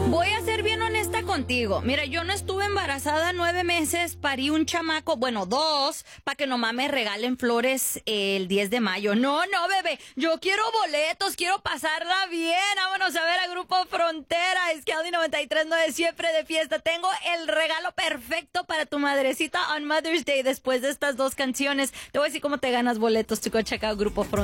Voy a ser bien honesta contigo. Mira, yo no estuve embarazada 9 meses, parí un chamaco, bueno, 2, para que nomás me regalen flores el 10 de mayo. No, bebé, yo quiero boletos, quiero pasarla bien. Vámonos a ver a Grupo Frontera, Scouting 93.9, siempre de fiesta. Tengo el regalo perfecto para tu madrecita on Mother's Day después de estas 2 canciones. Te voy a decir cómo te ganas boletos. Tú go check out Grupo Frontera.